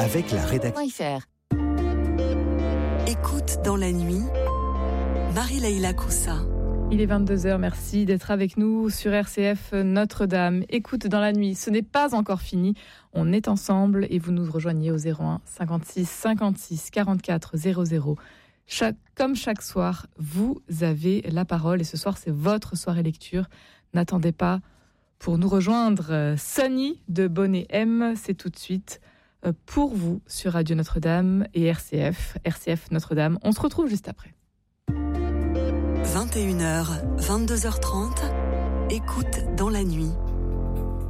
avec la rédaction. Écoute dans la nuit, Marie-Laïla Coussa. Il est 22h, merci d'être avec nous sur RCF Notre-Dame. Écoute dans la nuit, ce n'est pas encore fini. On est ensemble et vous nous rejoignez au 01 56 56 44 00. Comme chaque soir, vous avez la parole et ce soir, c'est votre soirée lecture. N'attendez pas pour nous rejoindre. Sonny de Bonnet M, c'est tout de suite pour vous sur Radio Notre-Dame et RCF Notre-Dame. On se retrouve juste après. 21h, 22h30, écoute dans la nuit.